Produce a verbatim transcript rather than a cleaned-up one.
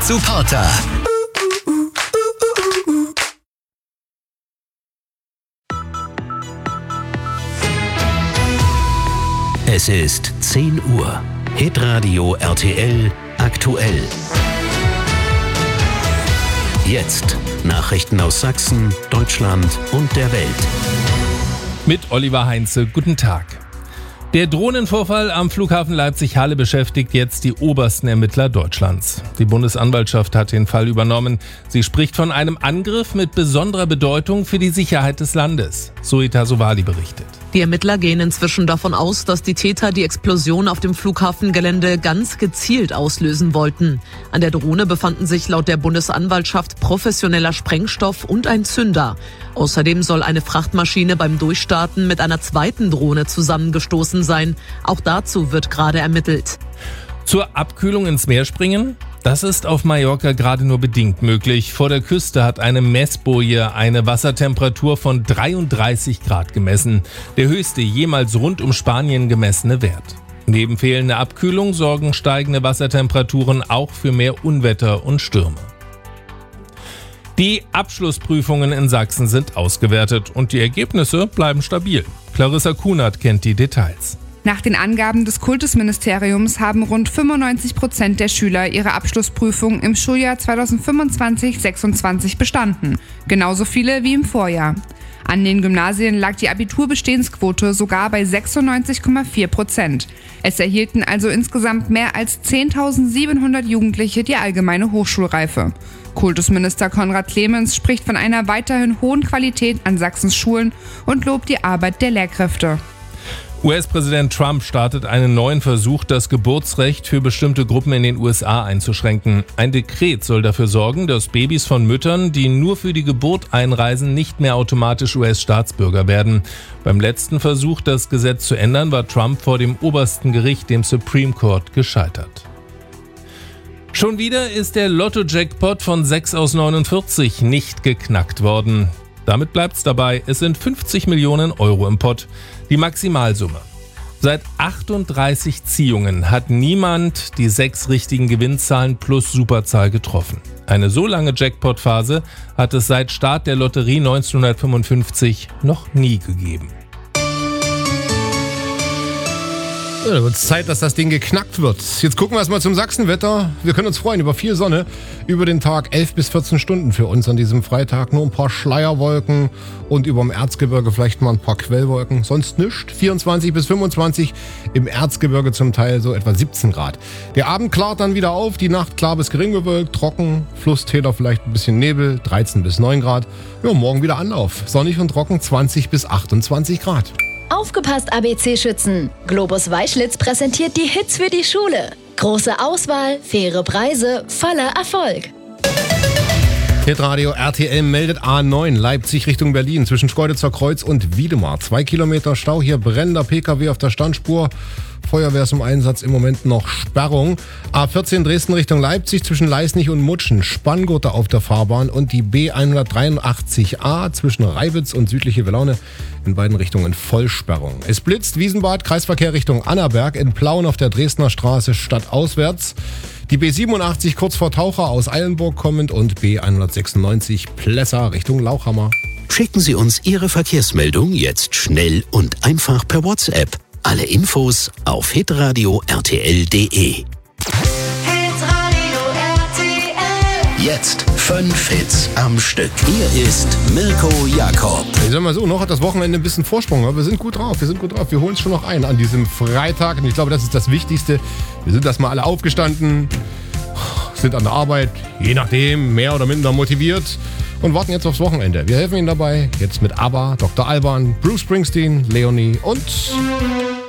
Supporter. Es ist zehn Uhr. Hitradio R T L aktuell. Jetzt Nachrichten aus Sachsen, Deutschland und der Welt. Mit Oliver Heinze, guten Tag. Der Drohnenvorfall am Flughafen Leipzig-Halle beschäftigt jetzt die obersten Ermittler Deutschlands. Die Bundesanwaltschaft hat den Fall übernommen. Sie spricht von einem Angriff mit besonderer Bedeutung für die Sicherheit des Landes. Zoe Tassovali berichtet. Die Ermittler gehen inzwischen davon aus, dass die Täter die Explosion auf dem Flughafengelände ganz gezielt auslösen wollten. An der Drohne befanden sich laut der Bundesanwaltschaft professioneller Sprengstoff und ein Zünder. Außerdem soll eine Frachtmaschine beim Durchstarten mit einer zweiten Drohne zusammengestoßen sein. Auch dazu wird gerade ermittelt. Zur Abkühlung ins Meer springen? Das ist auf Mallorca gerade nur bedingt möglich. Vor der Küste hat eine Messboje eine Wassertemperatur von dreiunddreißig Grad gemessen. Der höchste jemals rund um Spanien gemessene Wert. Neben fehlender Abkühlung sorgen steigende Wassertemperaturen auch für mehr Unwetter und Stürme. Die Abschlussprüfungen in Sachsen sind ausgewertet und die Ergebnisse bleiben stabil. Clarissa Kunert kennt die Details. Nach den Angaben des Kultusministeriums haben rund fünfundneunzig Prozent der Schüler ihre Abschlussprüfung im Schuljahr zweitausendfünfundzwanzig sechsundzwanzig bestanden. Genauso viele wie im Vorjahr. An den Gymnasien lag die Abiturbestehensquote sogar bei sechsundneunzig Komma vier Prozent. Es erhielten also insgesamt mehr als zehntausendsiebenhundert Jugendliche die allgemeine Hochschulreife. Kultusminister Konrad Clemens spricht von einer weiterhin hohen Qualität an Sachsens Schulen und lobt die Arbeit der Lehrkräfte. U S-Präsident Trump startet einen neuen Versuch, das Geburtsrecht für bestimmte Gruppen in den U S A einzuschränken. Ein Dekret soll dafür sorgen, dass Babys von Müttern, die nur für die Geburt einreisen, nicht mehr automatisch U S-Staatsbürger werden. Beim letzten Versuch, das Gesetz zu ändern, war Trump vor dem obersten Gericht, dem Supreme Court, gescheitert. Schon wieder ist der Lotto-Jackpot von sechs aus neunundvierzig nicht geknackt worden. Damit bleibt's dabei, es sind fünfzig Millionen Euro im Pott, die Maximalsumme. Seit achtunddreißig Ziehungen hat niemand die sechs richtigen Gewinnzahlen plus Superzahl getroffen. Eine so lange Jackpot-Phase hat es seit Start der Lotterie neunzehnhundertfünfundfünfzig noch nie gegeben. Ja, da wird es Zeit, dass das Ding geknackt wird. Jetzt gucken wir erstmal zum Sachsenwetter. Wir können uns freuen über viel Sonne. Über den Tag elf bis vierzehn Stunden für uns an diesem Freitag. Nur ein paar Schleierwolken und über dem Erzgebirge vielleicht mal ein paar Quellwolken. Sonst nichts. vierundzwanzig bis fünfundzwanzig. Im Erzgebirge zum Teil so etwa siebzehn Grad. Der Abend klart dann wieder auf. Die Nacht klar bis gering bewölkt. Trocken. Flusstäler vielleicht ein bisschen Nebel. dreizehn bis neun Grad. Ja, morgen wieder Anlauf. Sonnig und trocken. zwanzig bis achtundzwanzig Grad. Aufgepasst, A B C-Schützen! Globus Weischlitz präsentiert die Hits für die Schule. Große Auswahl, faire Preise, voller Erfolg. Hitradio R T L meldet A neun Leipzig Richtung Berlin zwischen Schkeuditzer Kreuz und Wiedemar. Zwei Kilometer Stau, hier brennender P K W auf der Standspur. Feuerwehr ist im Einsatz, im Moment noch Sperrung. A vierzehn Dresden Richtung Leipzig zwischen Leisnig und Mutschen. Spanngurte auf der Fahrbahn und die B hundertdreiundachtzig A zwischen Reiwitz und südliche Welaune in beiden Richtungen Vollsperrung. Es blitzt Wiesenbad, Kreisverkehr Richtung Annaberg, in Plauen auf der Dresdner Straße stadtauswärts. Die B siebenundachtzig kurz vor Taucher aus Eilenburg kommend und B hundertsechsundneunzig Plessa Richtung Lauchhammer. Schicken Sie uns Ihre Verkehrsmeldung jetzt schnell und einfach per WhatsApp. Alle Infos auf hitradio r t l punkt d e. Hitradio R T L. Jetzt fünf Hits am Stück. Hier ist Mirko Jakob. Ich sag mal so, noch hat das Wochenende ein bisschen Vorsprung, aber wir sind gut drauf, wir sind gut drauf. Wir holen es schon noch ein an diesem Freitag und ich glaube, das ist das Wichtigste. Wir sind erstmal alle aufgestanden, sind an der Arbeit, je nachdem, mehr oder minder motiviert und warten jetzt aufs Wochenende. Wir helfen Ihnen dabei, jetzt mit ABBA, Doktor Alban, Bruce Springsteen, Leonie und